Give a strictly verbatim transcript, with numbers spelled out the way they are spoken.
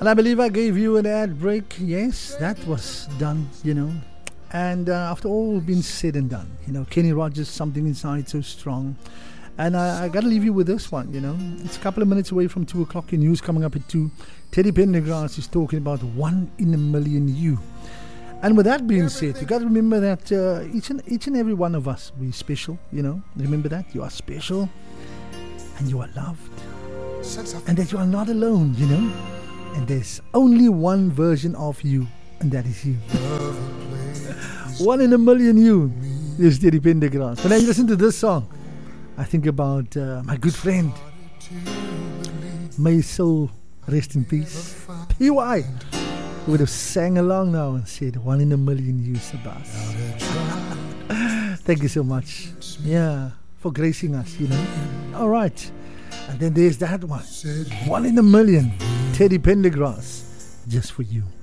And I believe I gave you an ad break. Yes, that was done, you know. And uh, after all been said and done, you know, Kenny Rogers, Something Inside So Strong. And I, I got to leave you with this one, you know. It's a couple of minutes away from two o'clock. Your news coming up at two. Teddy Pendergrass is talking about one in a million you. And with that being said, you got to remember that uh, each and each and every one of us, we're special, you know. Remember that. You are special and you are loved. And that you are not alone, you know. And there's only one version of you, and that is you. One in a million you. This is Teddy Pendergrass. When I listen to this song, I think about uh, my good friend. May his soul rest in peace. P Y would have sang along now and said, one in a million you, Sabas. Thank you so much. Yeah, for gracing us, you know. All right. And then there's that one. One in a million. Teddy Pendergrass. Just for you.